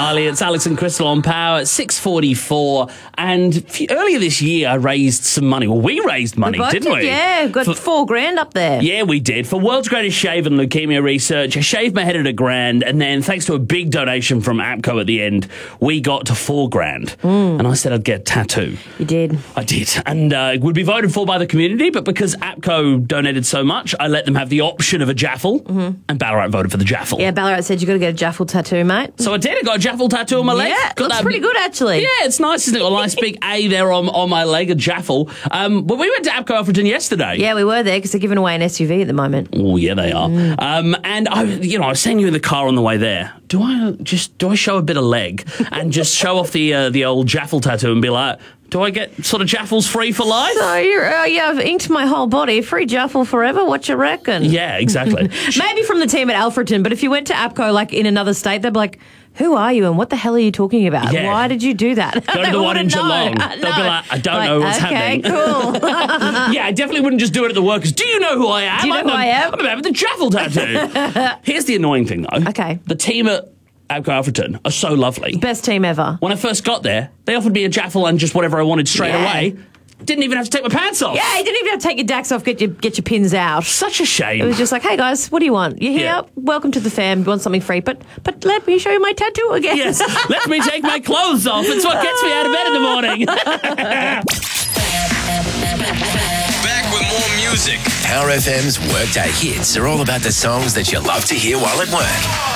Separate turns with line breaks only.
Kylie. It's Alex and Crystal on Power at 6:44. And earlier this year, I raised some money. Well, we raised money, didn't we?
Yeah, got $4,000 up there.
Yeah, we did. For World's Greatest Shave and Leukemia Research, I shaved my head at $1,000, and then thanks to a big donation from APCO at the end, we got to $4,000. And I said I'd get a tattoo.
You did.
I did. And it would be voted for by the community, but because APCO donated so much, I let them have the option of a jaffle, and Ballarat voted for the jaffle.
Yeah, Ballarat said you got to get a jaffle tattoo, mate.
So I did. I got a jaffle tattoo on my leg.
Yeah,
Got
looks pretty good, actually.
Yeah, it's nice, isn't it? Well, I speak A there on my leg, a jaffle. But we went to APCO Alfreton yesterday.
Yeah, we were there because they're giving away an SUV at the moment.
Oh, yeah, they are. And I was saying you in the car on the way there. Do I show a bit of leg and just show off the old jaffle tattoo and be like, do I get sort of jaffles free for life?
So I've inked my whole body. Free jaffle forever. What you reckon?
Yeah, exactly.
Maybe from the team at Alfreton, but if you went to APCO like in another state, they'd be like, who are you and what the hell are you talking about?
Yeah.
Why did you do that?
Go to the one in Geelong. They'll be like, I don't know what's happening.
Okay, cool.
Yeah, I definitely wouldn't just do it at the workers. Do you know who I am?
Do you know who I am?
I'm a man with a jaffle tattoo. Here's the annoying thing, though.
Okay.
The team at APCO Alfreton are so lovely.
Best team ever.
When I first got there, they offered me a jaffle and just whatever I wanted straight away. Didn't even have to take my pants off.
Yeah, you didn't even have to take your dacks off, get your pins out.
Such a shame.
It was just like, hey guys, what do you want? You're here,
Yeah.
welcome to the fam, you want something free, but let me show you my tattoo again.
Yes, let me take my clothes off. It's what gets me out of bed in the morning.
Back with more music. Power FM's Workday Hits are all about the songs that you love to hear while at work.